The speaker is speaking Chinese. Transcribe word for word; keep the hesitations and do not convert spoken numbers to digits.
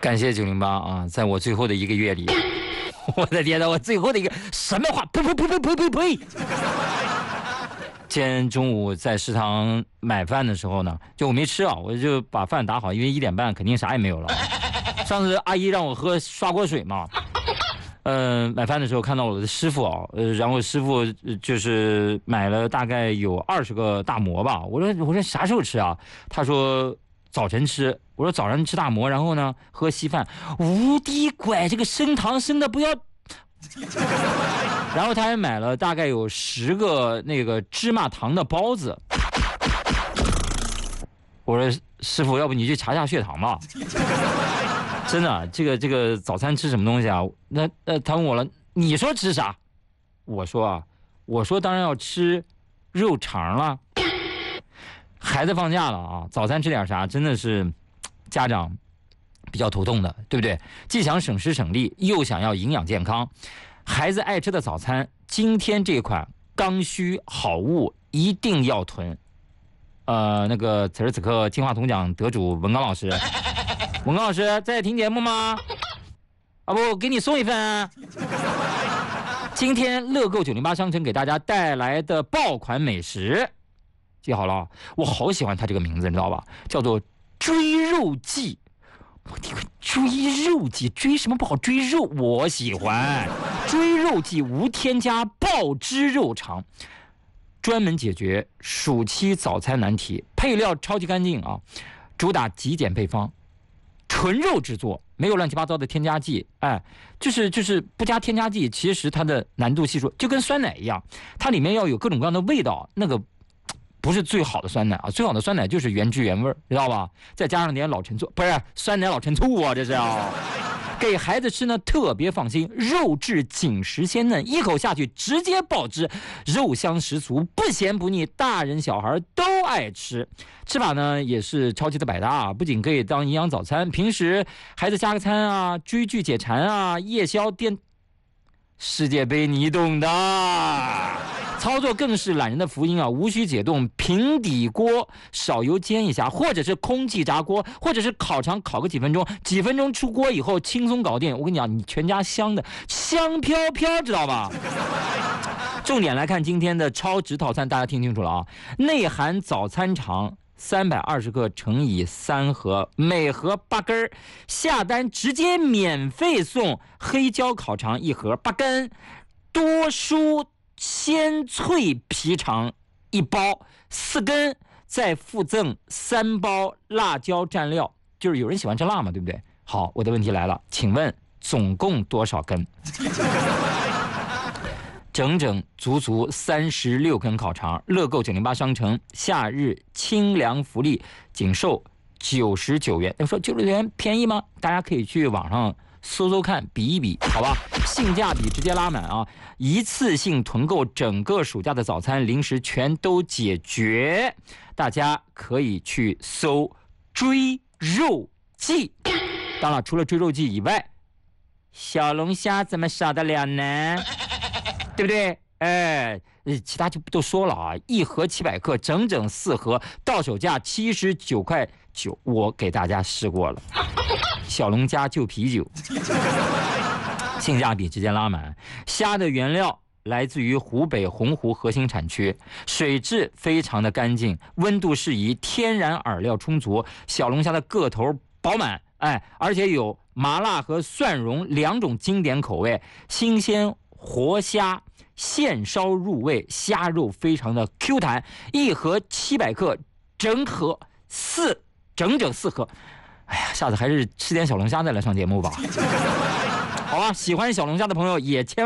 感谢九零八啊，在我最后的一个月里，我的天呐，我最后的一个什么话？呸呸呸呸呸呸呸！今天中午在食堂买饭的时候呢，就我没吃啊，我就把饭打好，因为一点半肯定啥也没有了。上次阿姨让我喝刷锅水嘛，嗯、呃，买饭的时候看到我的师傅啊，呃，然后师傅就是买了大概有二十个大馍吧。我说我说啥时候吃啊？他说早晨吃。我说早上吃大馍，然后呢喝稀饭。无敌拐，这个升糖升的不要。然后他还买了大概有十个那个芝麻糖的包子。我说师傅，要不你去查查血糖吧。真的，这个这个早餐吃什么东西啊？那那他问我了，你说吃啥？我说啊，我说当然要吃肉肠了。孩子放假了啊，早餐吃点啥？真的是家长比较头痛的，对不对？既想省时省力，又想要营养健康。孩子爱吃的早餐，今天这款刚需好物一定要囤。呃，那个此时此刻金话筒奖得主文刚老师，文刚老师在听节目吗？啊不，给你送一份啊。今天乐购九零八商城给大家带来的爆款美食，记好了，我好喜欢它这个名字，你知道吧？叫做追肉记。我这个追肉记，追什么不好？追肉我喜欢。追肉记无添加爆汁肉肠，专门解决暑期早餐难题，配料超级干净啊，主打极简配方，纯肉制作，没有乱七八糟的添加剂，哎，就是就是不加添加剂，其实它的难度系数就跟酸奶一样，它里面要有各种各样的味道，那个不是最好的酸奶啊，最好的酸奶就是原汁原味，知道吧？再加上点老陈醋，不是酸奶老陈醋啊，这是啊。给孩子吃呢特别放心，肉质紧实鲜嫩，一口下去直接爆汁，肉香十足，不咸不腻，大人小孩都爱吃。吃法呢也是超级的百搭啊，不仅可以当营养早餐，平时孩子加个餐啊，追剧解馋啊，夜宵电世界杯你懂的。操作更是懒人的福音啊！无需解冻，平底锅少油煎一下，或者是空气炸锅，或者是烤肠烤个几分钟，几分钟出锅以后轻松搞定。我跟你讲，你全家香的香飘飘，知道吧？重点来看今天的超值套餐，大家听清楚了啊！内含早餐肠三百二十克乘以三盒，每盒八根，下单直接免费送黑椒烤肠一盒八根，多蔬鲜脆皮肠一包四根，再附赠三包辣椒蘸料，就是有人喜欢吃辣嘛，对不对？好，我的问题来了，请问总共多少根？整整足足三十六根烤肠，乐购九零八商城夏日清凉福利，仅售九十九元。那说九十九元便宜吗？大家可以去网上搜搜看，比一比，好吧？性价比直接拉满啊！一次性囤购整个暑假的早餐零食全都解决，大家可以去搜追肉记。当然，除了追肉记以外，小龙虾怎么少得了呢？对不对？哎，其他就不都说了啊！一盒七百克，整整四盒，到手价七十九块九，我给大家试过了。小龙虾就啤酒，性价比直接拉满。虾的原料来自于湖北洪湖核心产区，水质非常的干净，温度适宜，天然饵料充足。小龙虾的个头饱满，哎，而且有麻辣和蒜蓉两种经典口味，新鲜活虾现烧入味，虾肉非常的 Q 弹。一盒七百克，整盒四整整四盒。哎呀，下次还是吃点小龙虾再来上节目吧。好吧，喜欢小龙虾的朋友也千万